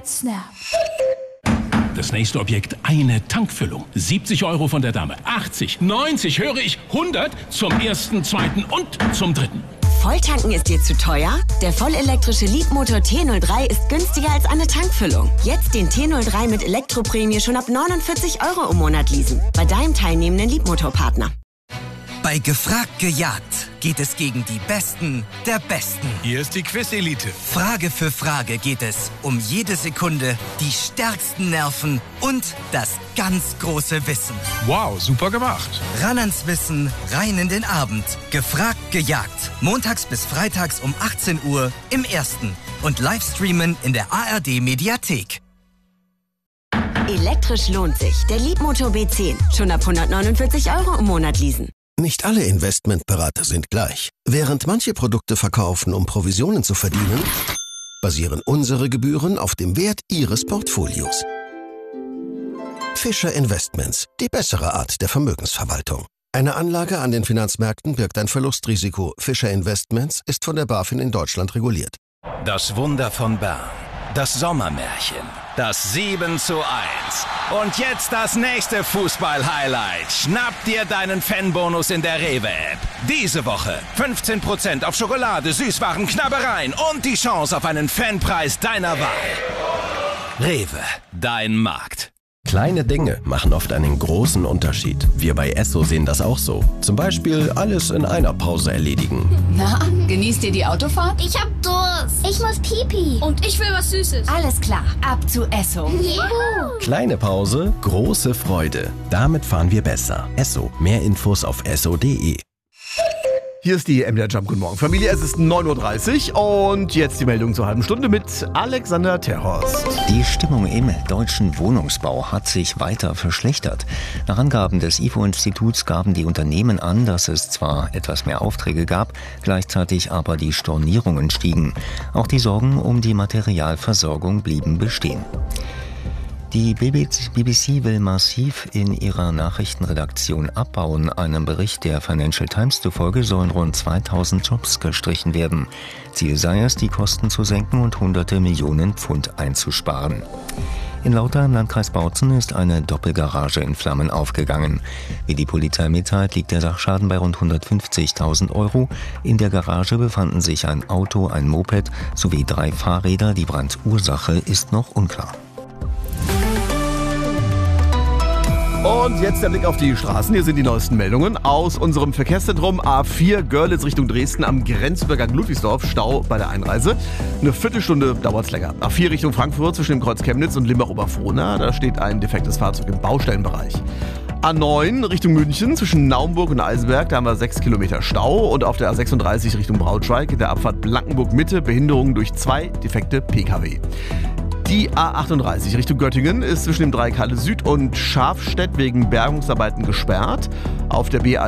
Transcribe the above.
Snap. Das nächste Objekt, eine Tankfüllung. 70 € von der Dame. 80, 90, höre ich, 100 zum ersten, zweiten und zum dritten. Volltanken ist dir zu teuer? Der vollelektrische Leapmotor T03 ist günstiger als eine Tankfüllung. Jetzt den T03 mit Elektroprämie schon ab 49 € im Monat leasen. Bei deinem teilnehmenden Leapmotor-Partner. Bei Gefragt gejagt geht es gegen die Besten der Besten. Hier ist die Quiz-Elite. Frage für Frage geht es um jede Sekunde, die stärksten Nerven und das ganz große Wissen. Wow, super gemacht. Ran ans Wissen, rein in den Abend. Gefragt gejagt. Montags bis freitags um 18 Uhr im Ersten. Und Livestreamen in der ARD-Mediathek. Elektrisch lohnt sich. Der Leapmotor B10. Schon ab 149 € im Monat leasen. Nicht alle Investmentberater sind gleich. Während manche Produkte verkaufen, um Provisionen zu verdienen, basieren unsere Gebühren auf dem Wert Ihres Portfolios. Fischer Investments, die bessere Art der Vermögensverwaltung. Eine Anlage an den Finanzmärkten birgt ein Verlustrisiko. Fischer Investments ist von der BaFin in Deutschland reguliert. Das Wunder von Bern. Das Sommermärchen. Das 7:1. Und jetzt das nächste Fußball-Highlight. Schnapp dir deinen Fanbonus in der Rewe-App. Diese Woche 15% auf Schokolade, Süßwaren, Knabbereien und die Chance auf einen Fanpreis deiner Wahl. Rewe, dein Markt. Kleine Dinge machen oft einen großen Unterschied. Wir bei Esso sehen das auch so. Zum Beispiel alles in einer Pause erledigen. Na, genießt ihr die Autofahrt? Ich hab Durst. Ich muss Pipi. Und ich will was Süßes. Alles klar, ab zu Esso. Juhu. Kleine Pause, große Freude. Damit fahren wir besser. Esso. Mehr Infos auf esso.de. Hier ist die MDR Jump. Guten Morgen, Familie. Es ist 9:30 Uhr und jetzt die Meldung zur halben Stunde mit Alexander Terhorst. Die Stimmung im deutschen Wohnungsbau hat sich weiter verschlechtert. Nach Angaben des IFO-Instituts gaben die Unternehmen an, dass es zwar etwas mehr Aufträge gab, gleichzeitig aber die Stornierungen stiegen. Auch die Sorgen um die Materialversorgung blieben bestehen. Die BBC will massiv in ihrer Nachrichtenredaktion abbauen. Einem Bericht der Financial Times zufolge sollen rund 2000 Jobs gestrichen werden. Ziel sei es, die Kosten zu senken und hunderte Millionen Pfund einzusparen. In Lauter im Landkreis Bautzen ist eine Doppelgarage in Flammen aufgegangen. Wie die Polizei mitteilt, liegt der Sachschaden bei rund 150.000 €. In der Garage befanden sich ein Auto, ein Moped sowie 3 Fahrräder. Die Brandursache ist noch unklar. Und jetzt der Blick auf die Straßen. Hier sind die neuesten Meldungen aus unserem Verkehrszentrum A4 Görlitz Richtung Dresden am Grenzübergang Ludwigsdorf. Stau bei der Einreise. Eine Viertelstunde dauert es länger. A4 Richtung Frankfurt zwischen dem Kreuz Chemnitz und Limbach-Oberfrohna. Da steht ein defektes Fahrzeug im Baustellenbereich. A9 Richtung München zwischen Naumburg und Eisenberg. Da haben wir 6 Kilometer Stau. Und auf der A36 Richtung Braunschweig in der Abfahrt Blankenburg-Mitte Behinderung durch 2 defekte Pkw. Die A38 Richtung Göttingen ist zwischen dem Dreieck Halle Süd und Schafstedt wegen Bergungsarbeiten gesperrt. Auf der BA